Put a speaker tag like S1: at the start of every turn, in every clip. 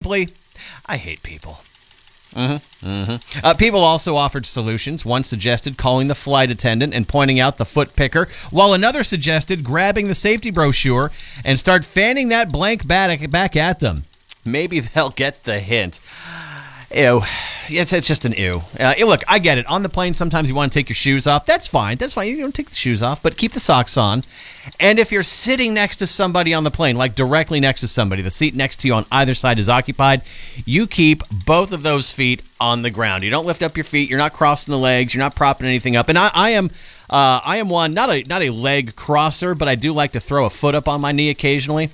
S1: simply, I hate people. People also offered solutions. One suggested calling the flight attendant and pointing out the foot picker, while another suggested grabbing the safety brochure and start fanning that blank back at them. Maybe they'll get the hint. Ew. It's just an ew. Look, I get it. On the plane, sometimes you want to take your shoes off. That's fine. You don't take the shoes off, but keep the socks on. And if you're sitting next to somebody on the plane, like directly next to somebody, the seat next to you on either side is occupied, you keep both of those feet on the ground. You don't lift up your feet. You're not crossing the legs. You're not propping anything up. And I am one, not a leg crosser, but I do like to throw a foot up on my knee occasionally,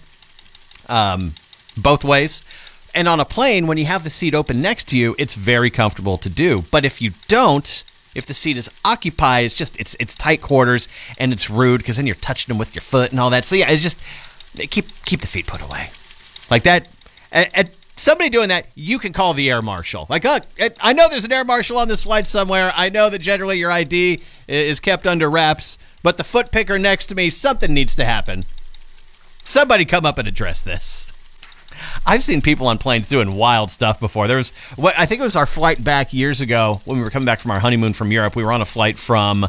S1: both ways. And on a plane, when you have the seat open next to you, it's very comfortable to do. But if you don't, if the seat is occupied, it's tight quarters and it's rude because then you're touching them with your foot and all that. So yeah, it's just keep the feet put away, like that. At somebody doing that, you can call the air marshal. Like, I know there's an air marshal on this flight somewhere. I know that generally your ID is kept under wraps, but the foot picker next to me, something needs to happen. Somebody come up and address this. I've seen people on planes doing wild stuff before. There was I think it was our flight back years ago when we were coming back from our honeymoon from Europe. We were on a flight from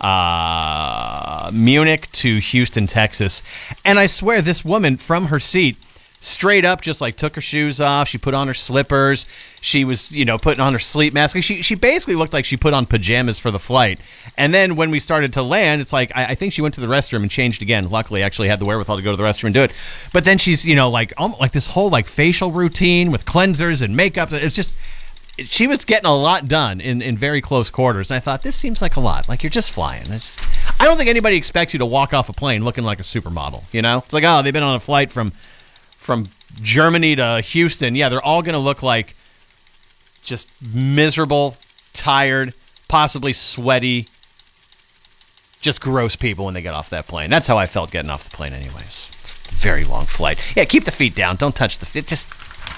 S1: Munich to Houston, Texas. And I swear this woman from her seat straight up just like took her shoes off. She put on her slippers. She was, putting on her sleep mask. She basically looked like she put on pajamas for the flight. And then when we started to land, it's like, I think she went to the restroom and changed again. Luckily, actually had the wherewithal to go to the restroom and do it. But then she's, like this whole like facial routine with cleansers and makeup. It's just, she was getting a lot done in very close quarters. And I thought, this seems like a lot. Like, you're just flying. I don't think anybody expects you to walk off a plane looking like a supermodel, It's like, oh, they've been on a flight from Germany to Houston. Yeah, they're all going to look like just miserable, tired, possibly sweaty, just gross people when they get off that plane. That's how I felt getting off the plane anyways. Very long flight. Yeah, keep the feet down. Don't touch the feet. Just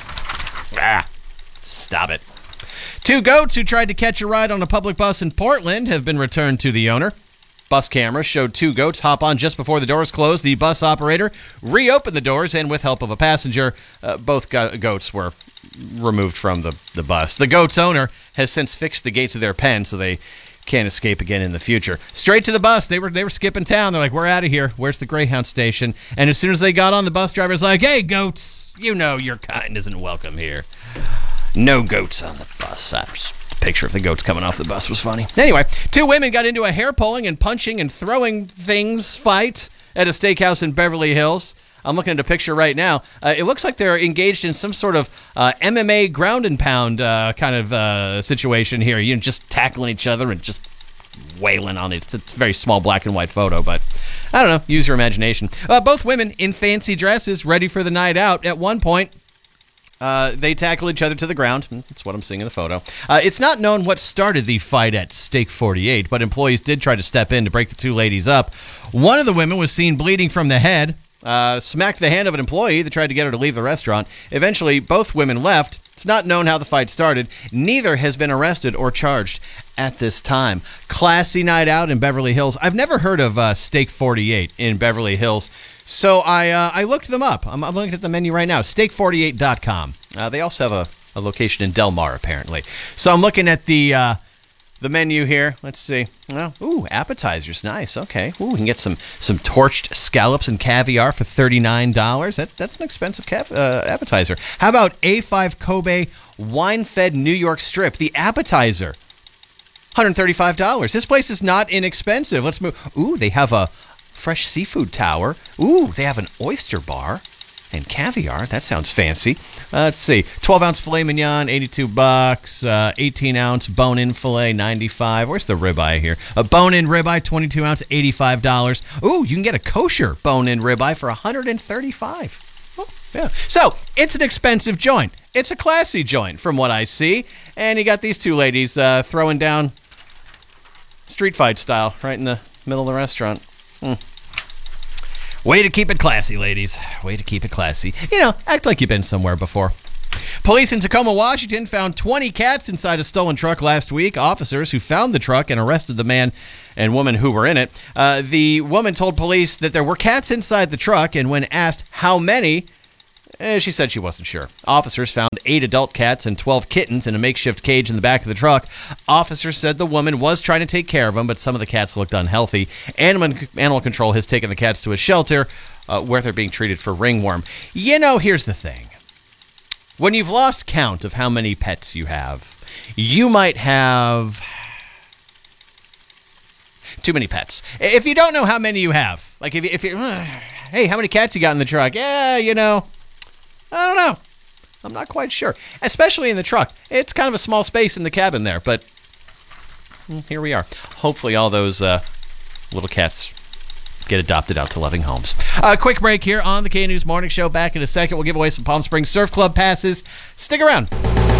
S1: stop it. 2 goats who tried to catch a ride on a public bus in Portland have been returned to the owner. Bus cameras showed 2 goats hop on just before the doors closed. The bus operator reopened the doors, and with help of a passenger, both goats were removed from the bus. The goat's owner has since fixed the gates of their pen so they can't escape again in the future. Straight to the bus. They were skipping town. They're like, we're out of here. Where's the Greyhound station? And as soon as they got on, the bus driver's like, hey, goats, your kind isn't welcome here. No goats on the bus. Picture of the goats coming off the bus was funny. Anyway, 2 women got into a hair pulling and punching and throwing things fight at a steakhouse in Beverly Hills. I'm looking at a picture right now. It looks like they're engaged in some sort of MMA ground and pound kind of situation here. Just tackling each other and just wailing on it. It's a very small black and white photo, but I don't know. Use your imagination. Both women in fancy dresses, ready for the night out. At one point, they tackle each other to the ground. That's what I'm seeing in the photo. It's not known what started the fight at Steak 48, but employees did try to step in to break the 2 ladies up. One of the women was seen bleeding from the head, smacked the hand of an employee that tried to get her to leave the restaurant. Eventually, both women left. It's not known how the fight started. Neither has been arrested or charged at this time. Classy night out in Beverly Hills. I've never heard of Steak 48 in Beverly Hills. So I looked them up. I'm looking at the menu right now, steak48.com. They also have a location in Del Mar, apparently. So I'm looking at the menu here. Let's see. Well, appetizers. Nice. Okay. We can get some torched scallops and caviar for $39. That's an expensive appetizer. How about A5 Kobe wine-fed New York strip? The appetizer, $135. This place is not inexpensive. Let's move. They have a fresh seafood tower. They have an oyster bar and caviar. That sounds fancy. Let's see. 12-ounce filet mignon, $82. 18-ounce bone-in filet, $95. Where's the ribeye here? A bone-in ribeye, 22-ounce, $85. You can get a kosher bone-in ribeye for $135. Yeah. So, it's an expensive joint. It's a classy joint, from what I see. And you got these 2 ladies throwing down street fight style right in the middle of the restaurant. Way to keep it classy, ladies. Way to keep it classy. Act like you've been somewhere before. Police in Tacoma, Washington found 20 cats inside a stolen truck last week. Officers who found the truck and arrested the man and woman who were in it. The woman told police that there were cats inside the truck, and when asked how many, she said she wasn't sure. Officers found 8 adult cats and 12 kittens in a makeshift cage in the back of the truck. Officers said the woman was trying to take care of them, but some of the cats looked unhealthy. Animal control has taken the cats to a shelter where they're being treated for ringworm. Here's the thing. When you've lost count of how many pets you have, you might have too many pets. If you don't know how many you have, like if you hey, how many cats you got in the truck? Yeah, I don't know. I'm not quite sure. Especially in the truck. It's kind of a small space in the cabin there, but here we are. Hopefully all those little cats get adopted out to loving homes. Quick break here on the K-News Morning Show. Back in a second. We'll give away some Palm Springs Surf Club passes. Stick around.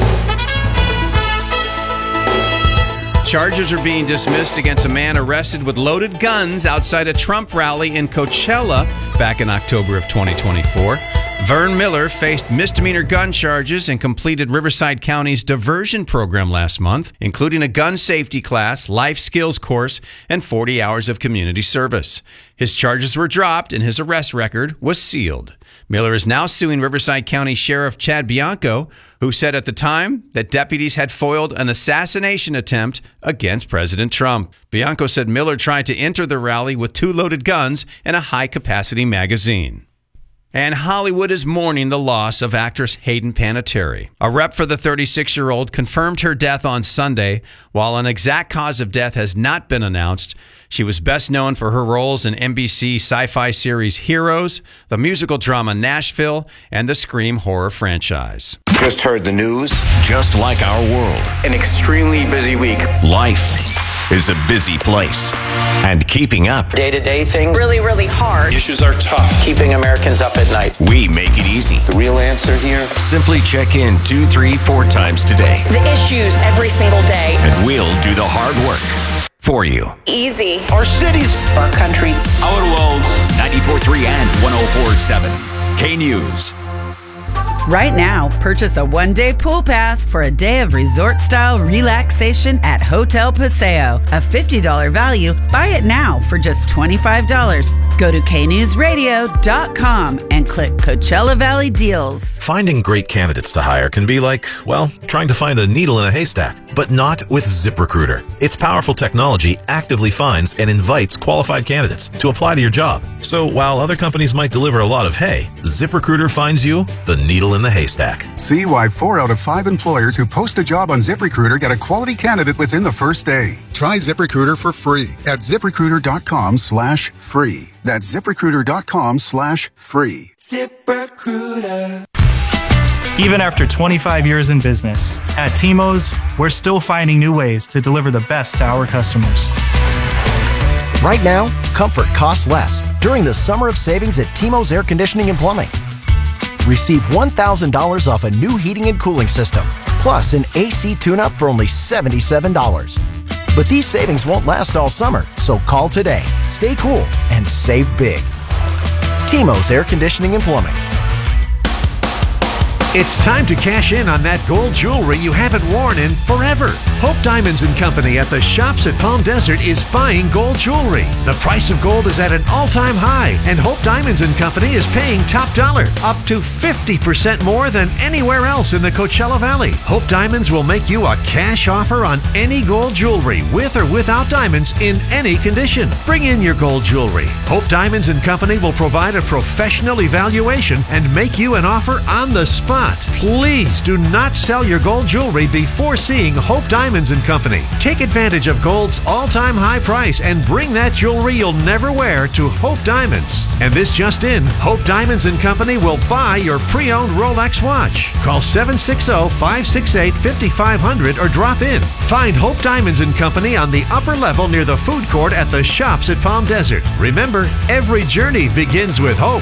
S2: Charges are being dismissed against a man arrested with loaded guns outside a Trump rally in Coachella back in October of 2024. Vern Miller faced misdemeanor gun charges and completed Riverside County's diversion program last month, including a gun safety class, life skills course, and 40 hours of community service. His charges were dropped and his arrest record was sealed. Miller is now suing Riverside County Sheriff Chad Bianco, who said at the time that deputies had foiled an assassination attempt against President Trump. Bianco said Miller tried to enter the rally with 2 loaded guns and a high-capacity magazine. And Hollywood is mourning the loss of actress Hayden Panettiere. A rep for the 36-year-old confirmed her death on Sunday. While an exact cause of death has not been announced, she was best known for her roles in NBC sci-fi series Heroes, the musical drama Nashville, and the Scream horror franchise.
S3: Just heard the news. Just like our world.
S4: An extremely busy week.
S3: Life is a busy place. And keeping up.
S4: Day-to-day things.
S5: Really, really hard.
S4: Issues are tough. Keeping Americans up at night.
S3: We make it easy.
S4: The real answer here?
S3: Simply check in 2, 3, 4 times today.
S5: The issues every single day.
S3: And we'll do the hard work for you.
S5: Easy.
S4: Our cities.
S5: Our country.
S4: Our world.
S3: 94.3 and 104.7. K-News.
S6: Right now, purchase a one-day pool pass for a day of resort-style relaxation at Hotel Paseo. A $50 value. Buy it now for just $25. Go to knewsradio.com and click Coachella Valley Deals.
S7: Finding great candidates to hire can be like, trying to find a needle in a haystack, but not with ZipRecruiter. Its powerful technology actively finds and invites qualified candidates to apply to your job. So while other companies might deliver a lot of hay, ZipRecruiter finds you the needle in the haystack.
S8: See why 4 out of 5 employers who post a job on ZipRecruiter get a quality candidate within the first day. Try ZipRecruiter for free at ZipRecruiter.com/free. That's ZipRecruiter.com/free.
S9: ZipRecruiter. Even after 25 years in business, at T-Mos, we're still finding new ways to deliver the best to our customers.
S10: Right now, comfort costs less during the summer of savings at T-Mos Air Conditioning and Plumbing. Receive $1,000 off a new heating and cooling system, plus an AC tune-up for only $77. But these savings won't last all summer, so call today. Stay cool and save big. T-Mos Air Conditioning and Plumbing.
S11: It's time to cash in on that gold jewelry you haven't worn in forever. Hope Diamonds & Company at the Shops at Palm Desert is buying gold jewelry. The price of gold is at an all-time high, and Hope Diamonds & Company is paying top dollar, up to 50% more than anywhere else in the Coachella Valley. Hope Diamonds will make you a cash offer on any gold jewelry, with or without diamonds, in any condition. Bring in your gold jewelry. Hope Diamonds & Company will provide a professional evaluation and make you an offer on the spot. Please do not sell your gold jewelry before seeing Hope Diamonds & Company. Take advantage of gold's all-time high price and bring that jewelry you'll never wear to Hope Diamonds. And this just in, Hope Diamonds & Company will buy your pre-owned Rolex watch. Call 760-568-5500 or drop in. Find Hope Diamonds & Company on the upper level near the food court at the Shops at Palm Desert. Remember, every journey begins with hope.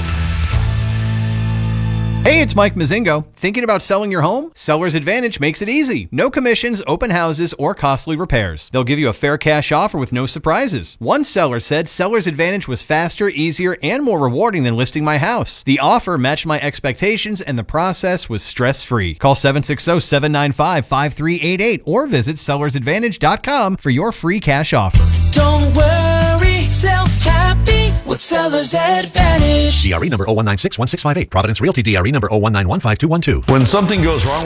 S1: Hey, it's Mike Mazingo. Thinking about selling your home? Seller's Advantage makes it easy. No commissions, open houses, or costly repairs. They'll give you a fair cash offer with no surprises. One seller said Seller's Advantage was faster, easier, and more rewarding than listing my house. The offer matched my expectations, and the process was stress-free. Call 760-795-5388 or visit sellersadvantage.com for your free cash offer.
S9: Don't worry, sell happy with Seller's Advantage.
S7: DRE number 01961658. Providence Realty DRE number 01915212.
S12: When something goes wrong